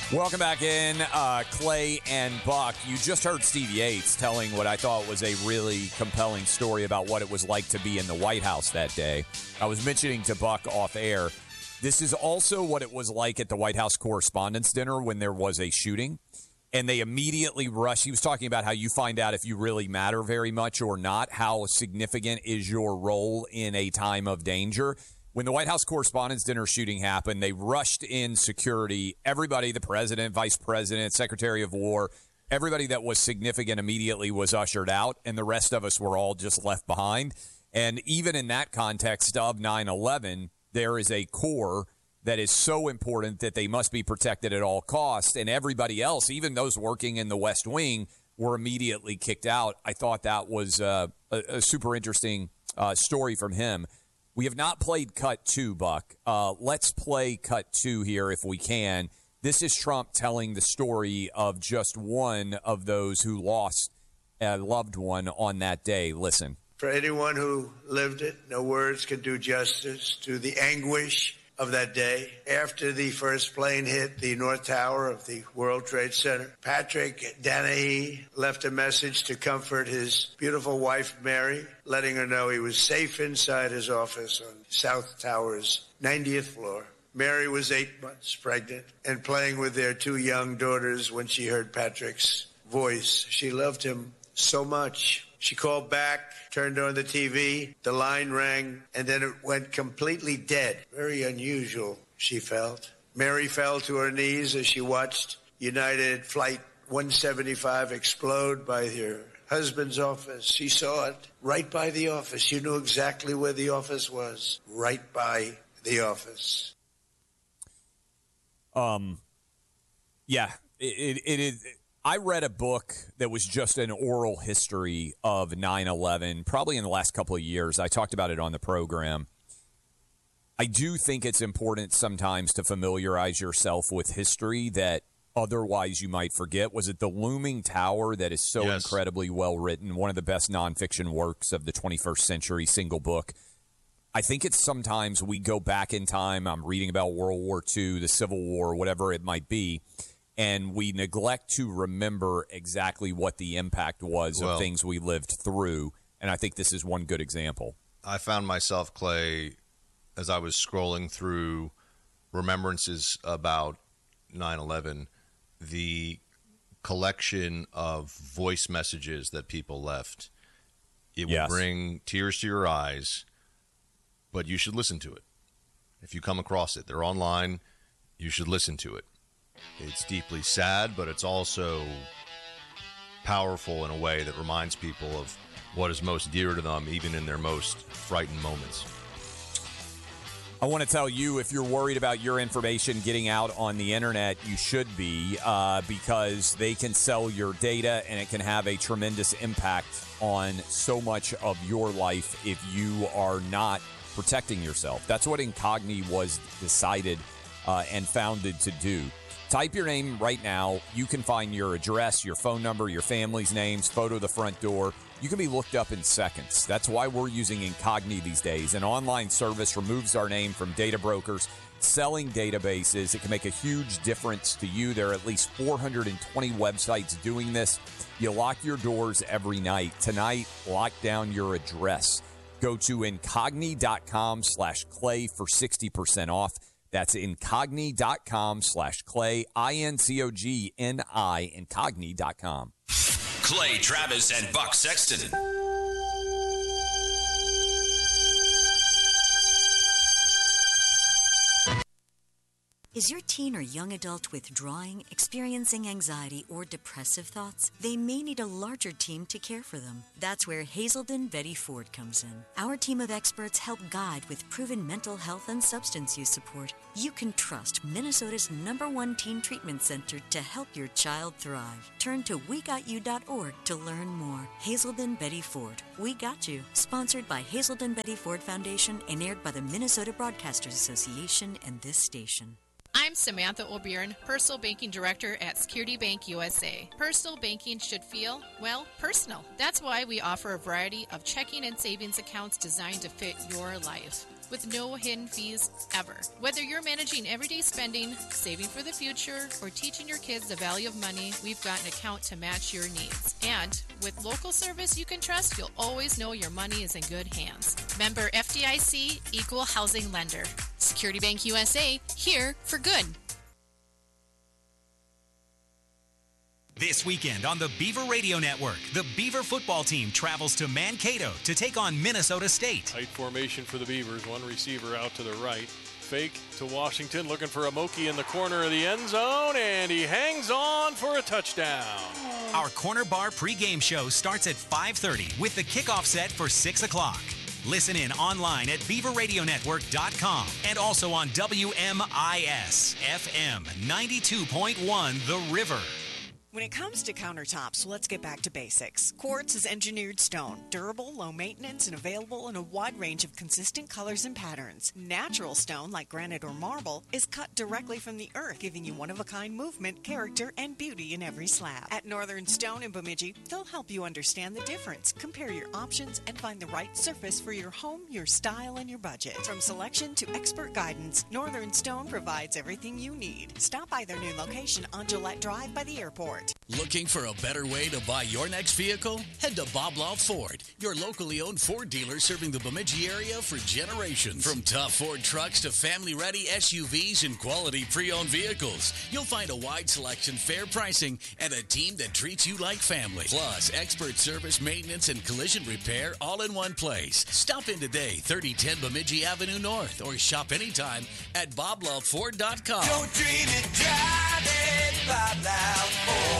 Welcome back in, Clay and Buck. You just heard Steve Yates telling what I thought was a really compelling story about what it was like to be in the White House that day. I was mentioning to Buck off air, this is also what it was like at the White House Correspondents' Dinner when there was a shooting, and they immediately rushed. He was talking about how you find out if you really matter very much or not, how significant is your role in a time of danger. When the White House Correspondents' Dinner shooting happened, they rushed in security. Everybody, the president, vice president, secretary of war, everybody that was significant immediately was ushered out, and the rest of us were all just left behind. And even in that context of 9/11, there is a core that is so important that they must be protected at all costs. And everybody else, even those working in the West Wing, were immediately kicked out. I thought that was a super interesting story from him. We have not played Cut 2, Buck. Let's play Cut 2 here if we can. This is Trump telling the story of just one of those who lost a loved one on that day. Listen. For anyone who lived it, no words can do justice to the anguish of that day. After the first plane hit the North Tower of the World Trade Center, Patrick Dennehy left a message to comfort his beautiful wife, Mary, letting her know he was safe inside his office on South Tower's 90th floor. Mary was 8 months pregnant and playing with their 2 young daughters when she heard Patrick's voice. She loved him so much. She called back, turned on the TV, the line rang, and then it went completely dead. Very unusual, she felt. Mary fell to her knees as she watched United Flight 175 explode by her husband's office. She saw it right by the office. You knew exactly where the office was, right by the office. Yeah, it is. I read a book that was just an oral history of 9/11, probably in the last couple of years. I talked about it on the program. I do think it's important sometimes to familiarize yourself with history that otherwise you might forget. Was it The Looming Tower that is so incredibly well written, one of the best nonfiction works of the 21st century, single book? I think it's sometimes we go back in time. I'm reading about World War II, the Civil War, whatever it might be, and we neglect to remember exactly what the impact was of things we lived through. And I think this is one good example. I found myself, Clay, as I was scrolling through remembrances about 9/11, the collection of voice messages that people left. It will bring tears to your eyes, but you should listen to it. If you come across it, they're online, you should listen to it. It's deeply sad, but it's also powerful in a way that reminds people of what is most dear to them, even in their most frightened moments. I want to tell you, if you're worried about your information getting out on the internet, you should be, because they can sell your data and it can have a tremendous impact on so much of your life if you are not protecting yourself. That's what Incogni was decided and founded to do. Type your name right now. You can find your address, your phone number, your family's names, photo of the front door. You can be looked up in seconds. That's why we're using Incogni these days. An online service removes our name from data brokers selling databases. It can make a huge difference to you. There are at least 420 websites doing this. You lock your doors every night. Tonight, lock down your address. Go to incogni.com/Clay for 60% off. That's incogni.com/Clay, INCOGNI, incogni.com. Clay Travis and Buck Sexton. Is your teen or young adult withdrawing, experiencing anxiety, or depressive thoughts? They may need a larger team to care for them. That's where Hazelden Betty Ford comes in. Our team of experts help guide with proven mental health and substance use support. You can trust Minnesota's #1 teen treatment center to help your child thrive. Turn to WeGotYou.org to learn more. Hazelden Betty Ford. We Got You. Sponsored by Hazelden Betty Ford Foundation and aired by the Minnesota Broadcasters Association and this station. I'm Samantha O'Byrne, Personal Banking Director at Security Bank USA. Personal banking should feel, well, personal. That's why we offer a variety of checking and savings accounts designed to fit your life. with no hidden fees ever. Whether you're managing everyday spending, saving for the future, or teaching your kids the value of money, we've got an account to match your needs. And with local service you can trust, you'll always know your money is in good hands. Member FDIC, Equal Housing Lender. Security Bank USA, here for good. This weekend on the Beaver Radio Network, the Beaver football team travels to Mankato to take on Minnesota State. Tight formation for the Beavers. One receiver out to the right. Fake to Washington, looking for Amoki in the corner of the end zone, and he hangs on for a touchdown. Our Corner Bar pregame show starts at 5:30 with the kickoff set for 6 o'clock. Listen in online at BeaverRadioNetwork.com and also on WMIS FM 92.1 The River. When it comes to countertops, let's get back to basics. Quartz is engineered stone, durable, low maintenance, and available in a wide range of consistent colors and patterns. Natural stone, like granite or marble, is cut directly from the earth, giving you one-of-a-kind movement, character, and beauty in every slab. At Northern Stone in Bemidji, they'll help you understand the difference, compare your options, and find the right surface for your home, your style, and your budget. From selection to expert guidance, Northern Stone provides everything you need. Stop by their new location on Gillette Drive by the airport. Looking for a better way to buy your next vehicle? Head to Bob Law Ford, your locally owned Ford dealer serving the Bemidji area for generations. From tough Ford trucks to family-ready SUVs and quality pre-owned vehicles, you'll find a wide selection, fair pricing, and a team that treats you like family. Plus, expert service, maintenance, and collision repair all in one place. Stop in today, 3010 Bemidji Avenue North, or shop anytime at BobLoveFord.com. Don't dream it, drive it, Bob Love Ford.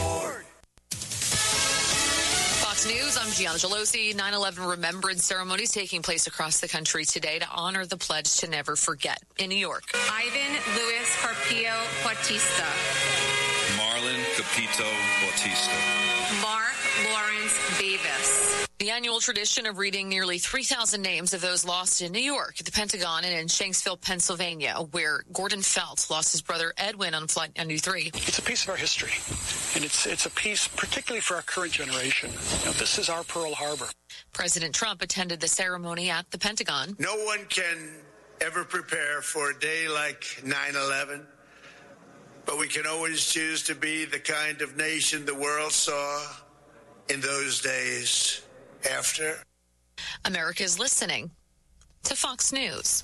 Fox News, I'm Gianna Gelosi. 9/11 remembrance ceremonies taking place across the country today to honor the pledge to never forget. In New York, Ivan Luis Carpio Bautista. Marlon Capito Bautista. Mark Lawrence Davis. The annual tradition of reading nearly 3,000 names of those lost in New York, the Pentagon, and in Shanksville, Pennsylvania, where Gordon Felt lost his brother Edwin on Flight 93. It's a piece of our history, and it's a piece particularly for our current generation. This is our Pearl Harbor. President Trump attended the ceremony at the Pentagon. No one can ever prepare for a day like 9/11, but we can always choose to be the kind of nation the world saw in those days after. America's listening to Fox News.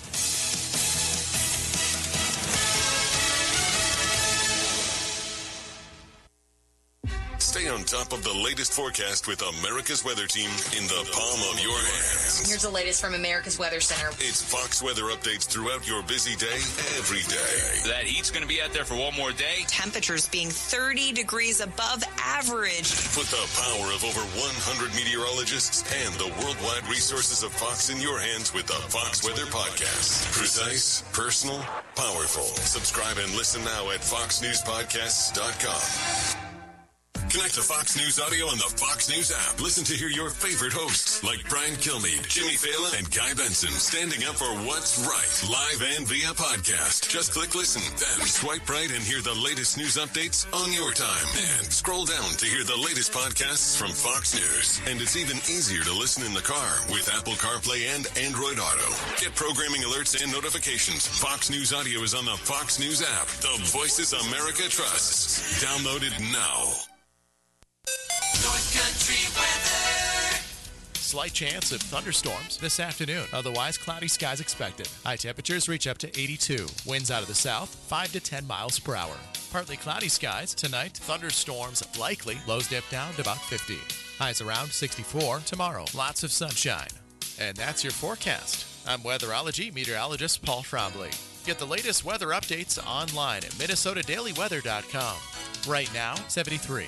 Stay on top of the latest forecast with America's Weather Team in the palm of your hands. Here's the latest from America's Weather Center. It's Fox weather updates throughout your busy day, every day. That heat's going to be out there for one more day. Temperatures being 30 degrees above average. Put the power of over 100 meteorologists and the worldwide resources of Fox in your hands with the Fox Weather Podcast. Precise, personal, powerful. Subscribe and listen now at foxnewspodcasts.com. Connect to Fox News Audio on the Fox News app. Listen to hear your favorite hosts like Brian Kilmeade, Jimmy Fallon, and Guy Benson standing up for what's right, live and via podcast. Just click listen, then swipe right and hear the latest news updates on your time. And scroll down to hear the latest podcasts from Fox News. And it's even easier to listen in the car with Apple CarPlay and Android Auto. Get programming alerts and notifications. Fox News Audio is on the Fox News app. The voices America trusts. Download it now. North Country weather. Slight chance of thunderstorms this afternoon. Otherwise, cloudy skies expected. High temperatures reach up to 82. Winds out of the south, 5 to 10 miles per hour. Partly cloudy skies tonight. Thunderstorms likely. Lows dip down to about 50. Highs around 64 tomorrow. Lots of sunshine. And that's your forecast. I'm weatherology meteorologist Paul Trombley. Get the latest weather updates online at MinnesotaDailyWeather.com. Right now, 73.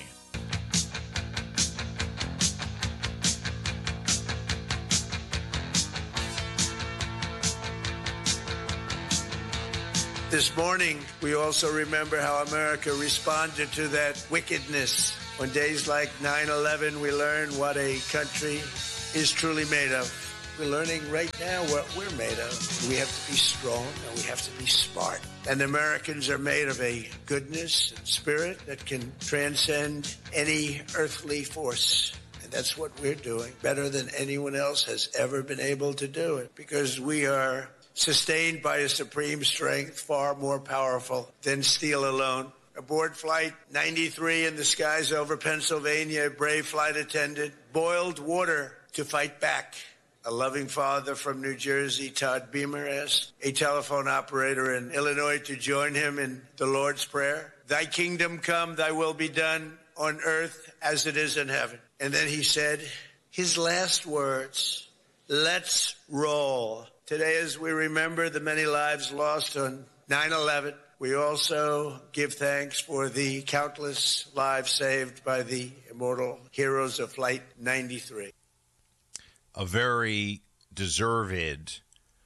This morning, we also remember how America responded to that wickedness. On days like 9/11, we learn what a country is truly made of. We're learning right now what we're made of. We have to be strong and we have to be smart. And Americans are made of a goodness and spirit that can transcend any earthly force. And that's what we're doing better than anyone else has ever been able to do it, because we are sustained by a supreme strength far more powerful than steel alone. Aboard Flight 93 in the skies over Pennsylvania, a brave flight attendant boiled water to fight back. A loving father from New Jersey, Todd Beamer, asked a telephone operator in Illinois to join him in the Lord's Prayer. Thy kingdom come, thy will be done on earth as it is in heaven. And then he said his last words, let's roll. Today, as we remember the many lives lost on 9/11, we also give thanks for the countless lives saved by the immortal heroes of Flight 93. A very deserved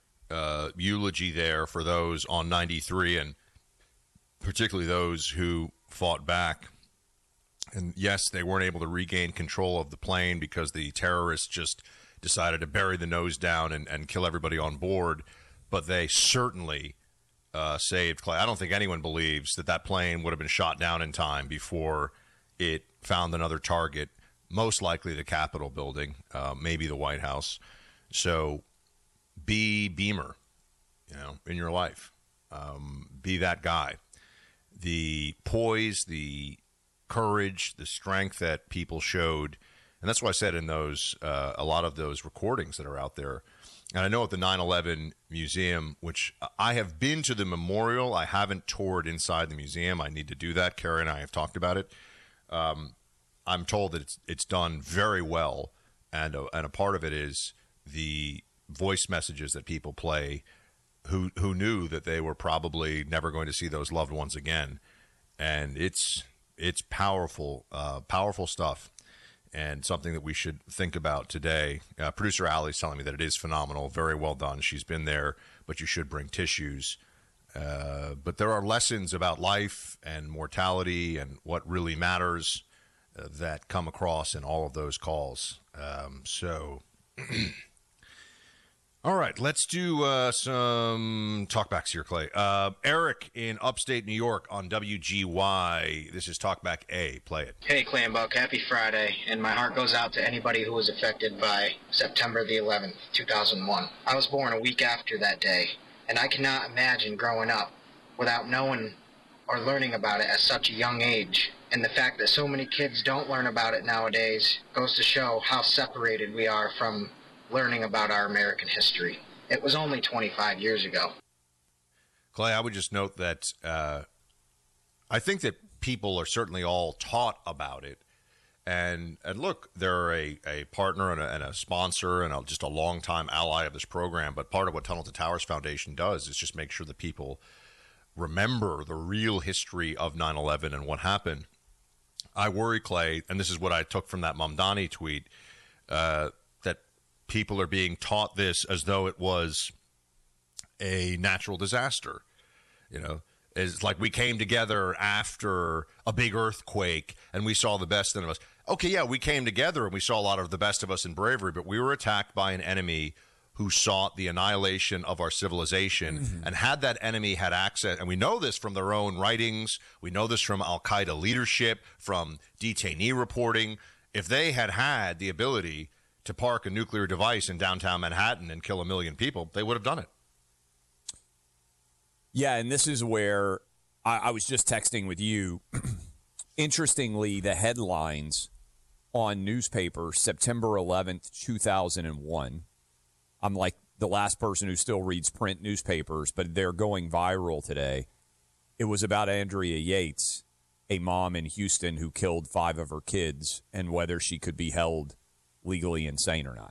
eulogy there for those on 93, and particularly those who fought back. And yes, they weren't able to regain control of the plane because the terrorists just decided to bury the nose down and kill everybody on board. But they certainly saved Clay. I don't think anyone believes that plane would have been shot down in time before it found another target, most likely the Capitol building, maybe the White House. So be Beamer, in your life. Be that guy. The poise, the courage, the strength that people showed. And that's why I said in those, a lot of those recordings that are out there. And I know at the 9/11 museum, which I have been to the memorial, I haven't toured inside the museum. I need to do that. Carrie and I have talked about it. I'm told that it's done very well. And a part of it is the voice messages that people play who knew that they were probably never going to see those loved ones again. And it's powerful, powerful stuff, and something that we should think about today. Producer Allie's telling me that it is phenomenal. Very well done. She's been there, but you should bring tissues. But there are lessons about life and mortality and what really matters that come across in all of those calls. All right, let's do some talkbacks here, Clay. Eric in upstate New York on WGY. This is Talkback A. Play it. Hey, Clay and Buck. Happy Friday. And my heart goes out to anybody who was affected by September the 11th, 2001. I was born a week after that day, and I cannot imagine growing up without knowing or learning about it at such a young age. And the fact that so many kids don't learn about it nowadays goes to show how separated we are from learning about our American history. It was only 25 years ago. Clay, I would just note that I think that people are certainly all taught about it. And look, they're a partner and a sponsor and just a longtime ally of this program. But part of what Tunnel to Towers Foundation does is just make sure that people remember the real history of 9/11 and what happened. I worry, Clay, and this is what I took from that Mamdani tweet, that people are being taught this as though it was a natural disaster. It's like we came together after a big earthquake and we saw the best in us. Okay, yeah, we came together and we saw a lot of the best of us in bravery, but we were attacked by an enemy who sought the annihilation of our civilization. Mm-hmm. And had that enemy had access, and we know this from their own writings, we know this from Al-Qaeda leadership, from detainee reporting, if they had the ability to park a nuclear device in downtown Manhattan and kill 1 million people, they would have done it. Yeah, and this is where I was just texting with you. Interestingly, the headlines on newspapers, September 11th, 2001. I'm like the last person who still reads print newspapers, but they're going viral today. It was about Andrea Yates, a mom in Houston who killed 5 of her kids, and whether she could be held legally insane or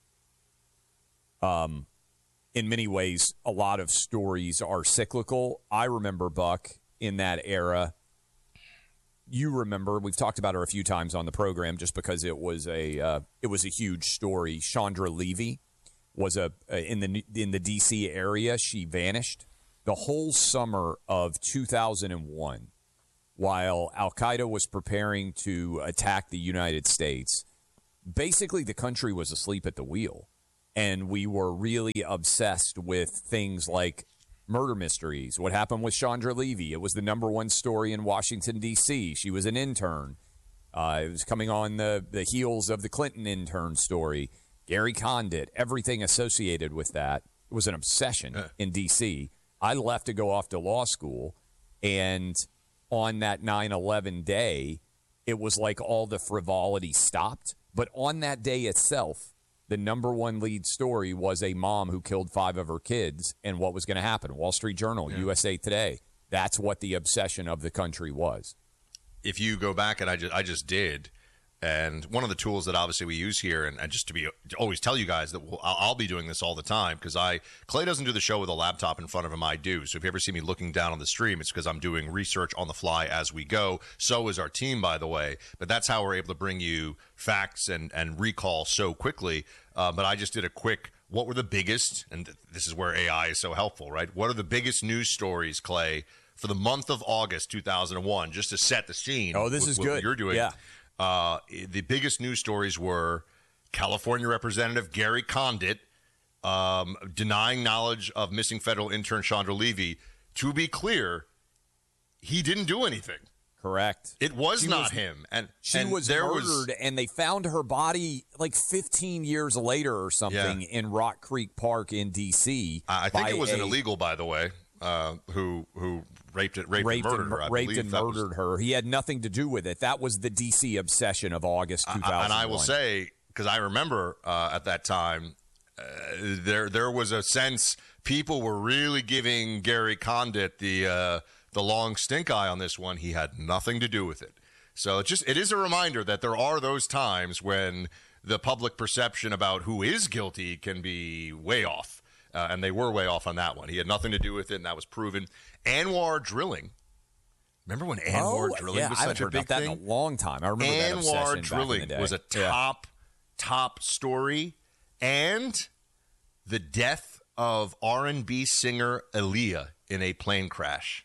not. In many ways, a lot of stories are cyclical. I remember, Buck, in that era. You remember, we've talked about her a few times on the program just because it was a huge story. Chandra Levy was in the D.C. area. She vanished the whole summer of 2001 while Al-Qaeda was preparing to attack the United States. Basically, the country was asleep at the wheel, and we were really obsessed with things like murder mysteries. What happened with Chandra Levy? It was the #1 story in Washington, D.C. She was an intern. It was coming on the heels of the Clinton intern story. Gary Condit, everything associated with that was an obsession in D.C. I left to go off to law school, and on that 9/11 day, it was like all the frivolity stopped. But on that day itself, the number one lead story was a mom who killed 5 of her kids and what was going to happen. Wall Street Journal, USA Today. That's what the obsession of the country was. If you go back, and I just did, and one of the tools that obviously we use here, and just to always tell you guys that I'll be doing this all the time, because Clay doesn't do the show with a laptop in front of him, I do. So if you ever see me looking down on the stream, it's because I'm doing research on the fly as we go. So is our team, by the way. But that's how we're able to bring you facts and recall so quickly. But I just did a quick, what were the biggest, and this is where AI is so helpful, right? What are the biggest news stories, Clay, for the month of August 2001, just to set the scene. Oh, this is good. What you're doing. Yeah. The biggest news stories were California Representative Gary Condit denying knowledge of missing federal intern Chandra Levy. To be clear, he didn't do anything. Correct. It was not him. And she was murdered, and they found her body like 15 years later or something in Rock Creek Park in D.C. I think it was an illegal, by the way, who raped and murdered her. He had nothing to do with it. That was the D.C. obsession of August 2001. And I will say, because I remember at that time, there was a sense people were really giving Gary Condit the long stink eye on this one. He had nothing to do with it. So it is a reminder that there are those times when the public perception about who is guilty can be way off. And they were way off on that one. He had nothing to do with it, and that was proven. Anwar Drilling. Remember when Anwar Drilling was such a big thing? I haven't heard about that in a long time. I remember that obsession Anwar Drilling back in the day. was a top story. And the death of R&B singer Aaliyah in a plane crash.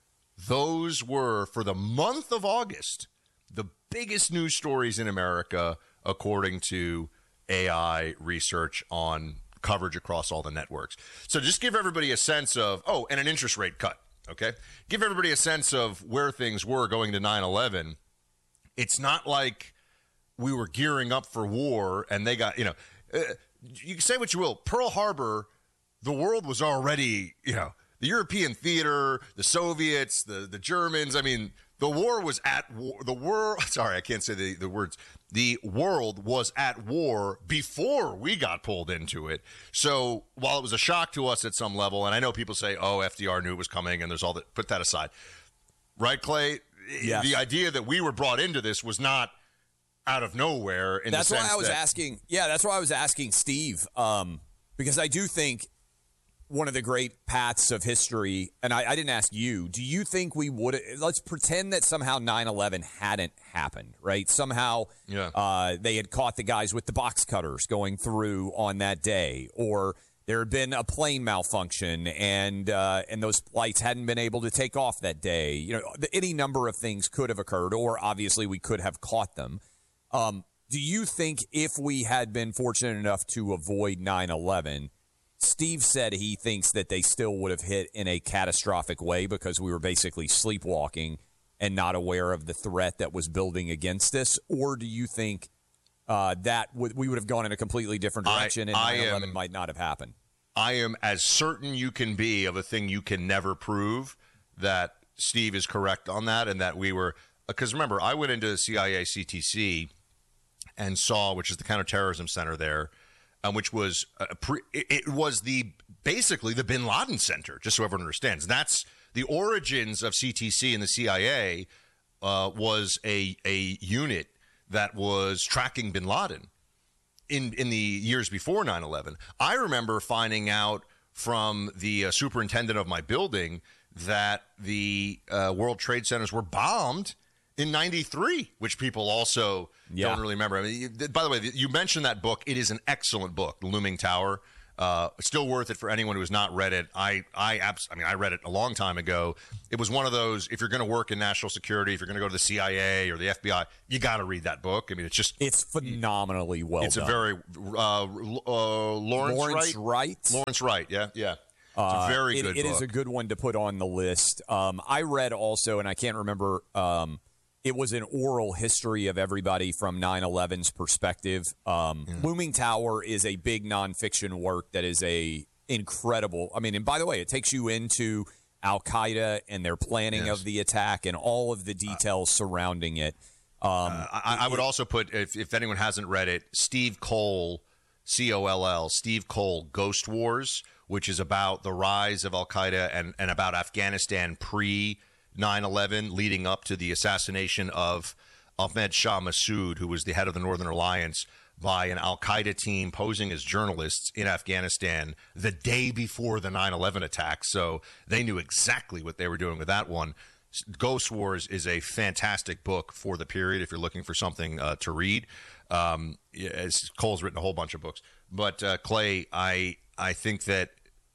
Those were, for the month of August, the biggest news stories in America, according to AI research on coverage across all the networks. So just give everybody a sense of, and an interest rate cut, okay? Give everybody a sense of where things were going to 9/11. It's not like we were gearing up for war and they got, you can say what you will. Pearl Harbor, the world was already, the European theater, the Soviets, the Germans. I mean, the war was at war. Sorry, I can't say the words. The world was at war before we got pulled into it. So while it was a shock to us at some level, and I know people say, FDR knew it was coming, and there's all that. Put that aside. Right, Clay? Yes. The idea that we were brought into this was not out of nowhere. That's why I was asking. Yeah, that's why I was asking Steve, because I do think one of the great paths of history, and I didn't ask you, do you think we would, let's pretend that somehow 9/11 hadn't happened, right? Somehow they had caught the guys with the box cutters going through on that day, or there had been a plane malfunction and those flights hadn't been able to take off that day. Any number of things could have occurred, or obviously we could have caught them. Do you think if we had been fortunate enough to avoid 9/11, Steve said he thinks that they still would have hit in a catastrophic way because we were basically sleepwalking and not aware of the threat that was building against us? Or do you think that we would have gone in a completely different direction and 9/11 might not have happened? I am as certain you can be of a thing you can never prove that Steve is correct on that, and that we were – because remember, I went into the CIA CTC and saw, which is the counterterrorism center there, which was it was basically the Bin Laden Center, just so everyone understands. That's the origins of CTC and the CIA was a unit that was tracking Bin Laden in the years before 9/11. I remember finding out from the superintendent of my building that the World Trade Centers were bombed in 93, which people also don't really remember. I mean, by the way, you mentioned that book. It is an excellent book, The Looming Tower. Still worth it for anyone who has not read it. I read it a long time ago. It was one of those, if you're going to work in national security, if you're going to go to the CIA or the FBI, you got to read that book. I mean, it's phenomenally well done. It's a very Lawrence Wright. Yeah. It's a very good book. It is a good one to put on the list. I read also, and I can't remember it was an oral history of everybody from 9/11's perspective. Looming Tower is a big nonfiction work that is a incredible. I mean, and by the way, it takes you into Al-Qaeda and their planning of the attack and all of the details surrounding it. I would also put, if anyone hasn't read it, Steve Cole, C-O-L-L, Steve Cole, Ghost Wars, which is about the rise of Al-Qaeda and about Afghanistan pre-9/11, leading up to the assassination of Ahmed Shah Massoud, who was the head of the Northern Alliance, by an Al-Qaeda team posing as journalists in Afghanistan the day before the 9/11 attack. So they knew exactly what they were doing with that one. Ghost Wars is a fantastic book for the period if you're looking for something to read. Cole's written a whole bunch of books. But, Clay, I think that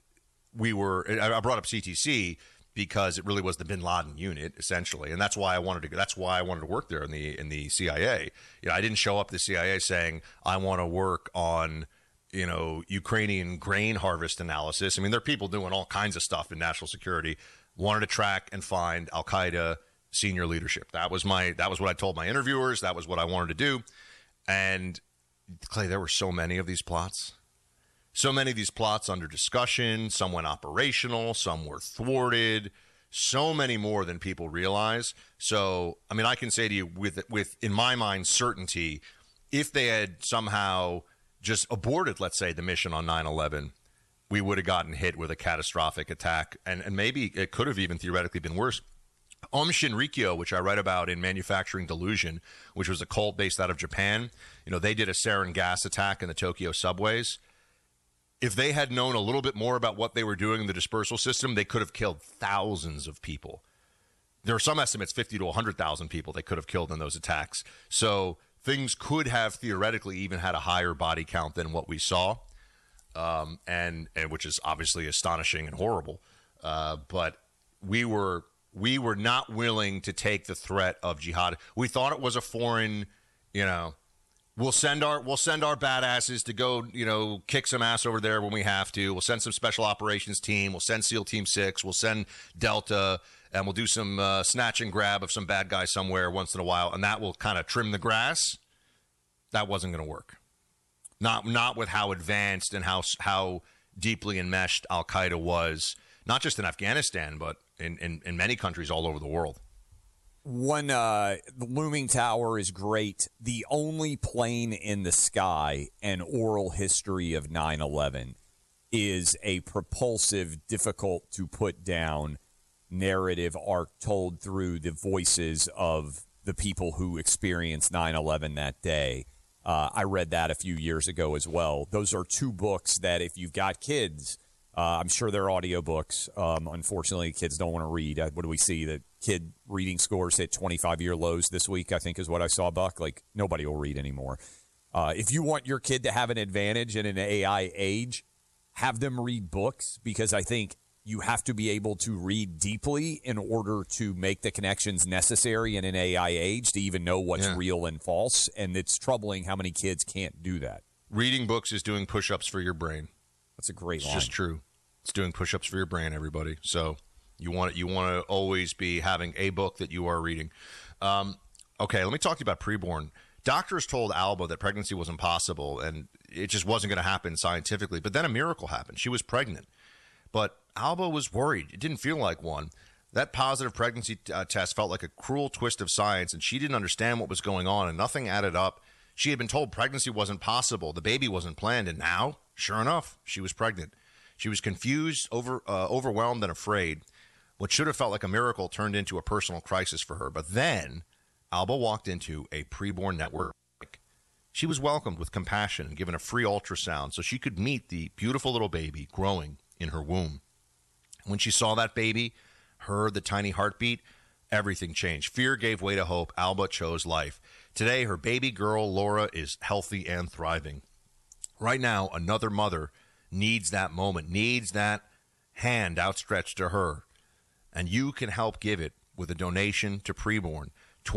I brought up CTC because it really was the Bin Laden unit, essentially, and that's why I wanted to work there in the CIA. I didn't show up to the CIA saying I want to work on Ukrainian grain harvest analysis. I mean, there are people doing all kinds of stuff in national security. Wanted to track and find Al-Qaeda senior leadership. That was what I told my interviewers. That was what I wanted to do. And Clay, there were so many of these plots. So many of these plots under discussion. Some went operational. Some were thwarted. So many more than people realize. So, I mean, I can say to you with in my mind, certainty, if they had somehow just aborted, let's say, the mission on 9/11, we would have gotten hit with a catastrophic attack, and maybe it could have even theoretically been worse. Shinrikyo, which I write about in Manufacturing Delusion, which was a cult based out of Japan, they did a sarin gas attack in the Tokyo subways. If they had known a little bit more about what they were doing in the dispersal system, they could have killed thousands of people. There are some estimates, 50 to 100,000 people they could have killed in those attacks. So things could have theoretically even had a higher body count than what we saw. And which is obviously astonishing and horrible, but we were not willing to take the threat of jihad. We thought it was a foreign, we'll send our badasses to go, kick some ass over there when we have to. We'll send some special operations team. We'll send SEAL Team 6. We'll send Delta, and we'll do some snatch and grab of some bad guy somewhere once in a while, and that will kind of trim the grass. That wasn't going to work. Not with how advanced and how deeply enmeshed Al-Qaeda was, not just in Afghanistan, but in many countries all over the world. The Looming Tower is great. The Only Plane in the Sky, an oral history of 9/11, is a propulsive, difficult to put down narrative arc told through the voices of the people who experienced 9/11 that day. I read that a few years ago as well. Those are two books that if you've got kids, I'm sure they're audiobooks. Unfortunately, kids don't want to read. What do we see? The kid reading scores hit 25-year lows this week, I think is what I saw, Buck. Like, nobody will read anymore. If you want your kid to have an advantage in an AI age, have them read books, because I think you have to be able to read deeply in order to make the connections necessary in an AI age to even know what's real and false. And it's troubling how many kids can't do that. Reading books is doing push-ups for your brain. That's a great line. It's just true. It's doing push-ups for your brain, everybody. So you want to always be having a book that you are reading. Okay, let me talk to you about preborn. Doctors told Alba that pregnancy was impossible and it just wasn't going to happen scientifically. But then a miracle happened. She was pregnant. But Alba was worried. It didn't feel like one. That positive pregnancy test felt like a cruel twist of science, and she didn't understand what was going on, and nothing added up. She had been told pregnancy wasn't possible. The baby wasn't planned, and now, sure enough, she was pregnant. She was confused, overwhelmed, and afraid. What should have felt like a miracle turned into a personal crisis for her. But then, Alba walked into a preborn network. She was welcomed with compassion and given a free ultrasound so she could meet the beautiful little baby growing in her womb. When she saw that baby, heard the tiny heartbeat, everything changed. Fear gave way to hope. Alba chose life. Today, her baby girl, Laura, is healthy and thriving. Right now, another mother needs that moment, needs that hand outstretched to her. And you can help give it with a donation to Preborn.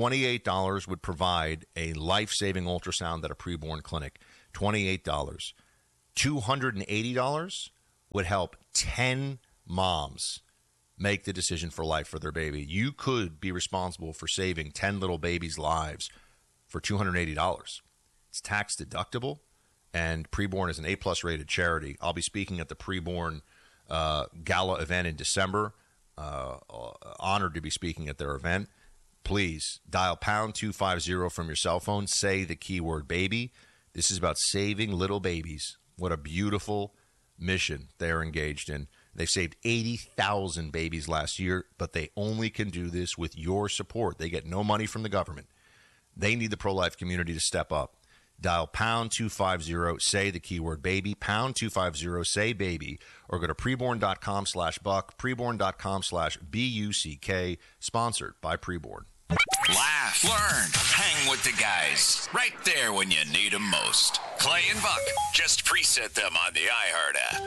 $28 would provide a life-saving ultrasound at a preborn clinic. $28. $280 would help 10 moms make the decision for life for their baby. You could be responsible for saving 10 little babies' lives for $280. It's tax deductible, and Preborn is an A-plus rated charity. I'll be speaking at the Preborn Gala event in December. Honored to be speaking at their event. Please dial pound 250 from your cell phone. Say the keyword baby. This is about saving little babies. What a beautiful mission they're engaged in. They've saved 80,000 babies last year, but they only can do this with your support. They get no money from the government. They need the pro-life community to step up. Dial pound 250, say the keyword baby, pound 250, say baby, or go to preborn.com/buck, preborn.com/BUCK, sponsored by Preborn. Laugh, learn, hang with the guys. Right there when you need them most. Clay and Buck. Just preset them on the iHeart app.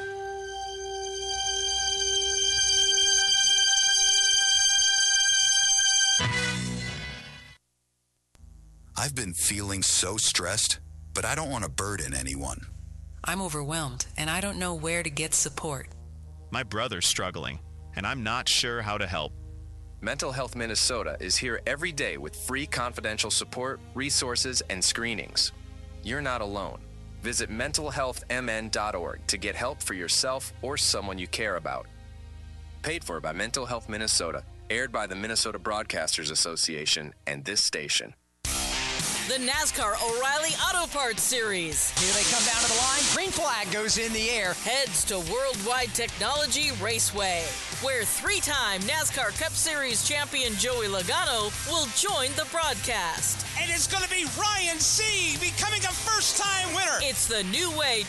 I've been feeling so stressed, but I don't want to burden anyone. I'm overwhelmed, and I don't know where to get support. My brother's struggling, and I'm not sure how to help. Mental Health Minnesota is here every day with free confidential support, resources, and screenings. You're not alone. Visit mentalhealthmn.org to get help for yourself or someone you care about. Paid for by Mental Health Minnesota, aired by the Minnesota Broadcasters Association and this station. The NASCAR O'Reilly Auto Parts Series. Here they come down to the line. Green flag goes in the air. Heads to Worldwide Technology Raceway, where three-time NASCAR Cup Series champion Joey Logano will join the broadcast. And it's going to be Ryan Sieg becoming a first-time winner. It's the New Way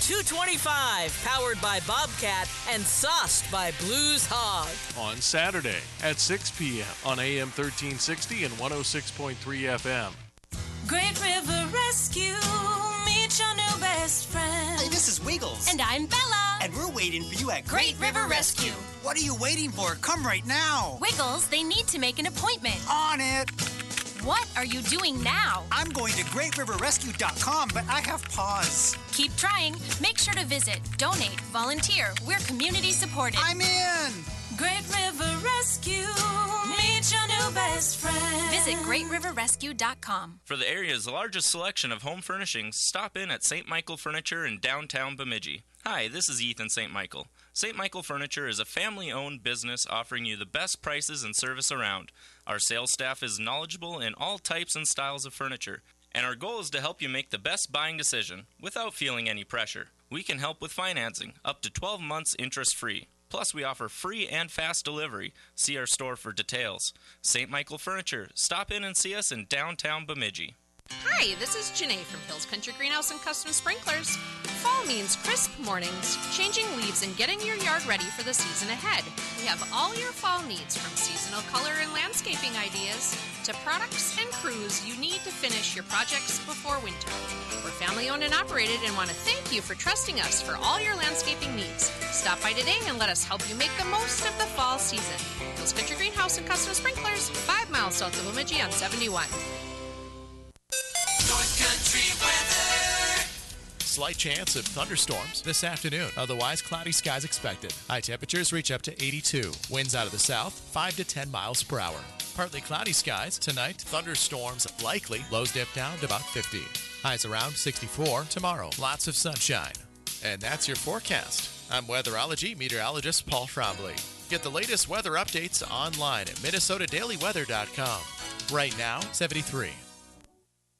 225, powered by Bobcat and sauced by Blues Hog. On Saturday at 6 p.m. on AM 1360 and 106.3 FM. Great River Rescue, meet your new best friend. Hey, this is Wiggles. And I'm Bella. And we're waiting for you at Great River Rescue. What are you waiting for? Come right now. Wiggles, they need to make an appointment. On it. What are you doing now? I'm going to greatriverrescue.com, but I have pause. Keep trying. Make sure to visit, donate, volunteer. We're community supported. I'm in. Great River Rescue, meet your new best friend. Visit greatriverrescue.com. For the area's largest selection of home furnishings, stop in at St. Michael Furniture in downtown Bemidji. Hi, this is Ethan St. Michael. St. Michael Furniture is a family-owned business offering you the best prices and service around. Our sales staff is knowledgeable in all types and styles of furniture, and our goal is to help you make the best buying decision without feeling any pressure. We can help with financing, up to 12 months interest-free. Plus, we offer free and fast delivery. See our store for details. St. Michael Furniture. Stop in and see us in downtown Bemidji. Hi, this is Janae from Hills Country Greenhouse and Custom Sprinklers. Fall means crisp mornings, changing leaves, and getting your yard ready for the season ahead. We have all your fall needs, from seasonal color and landscaping ideas to products and crews you need to finish your projects before winter. We're family owned and operated and want to thank you for trusting us for all your landscaping needs. Stop by today and let us help you make the most of the fall season. Hills Country Greenhouse and Custom Sprinklers, 5 miles south of Bemidji on 71. North Country weather. Slight chance of thunderstorms this afternoon. Otherwise, cloudy skies expected. High temperatures reach up to 82. Winds out of the south, 5 to 10 miles per hour. Partly cloudy skies tonight. Thunderstorms likely. Lows dip down to about 50. Highs around 64 tomorrow. Lots of sunshine. And that's your forecast. I'm weatherology meteorologist Paul Trombley. Get the latest weather updates online at minnesotadailyweather.com. Right now, 73.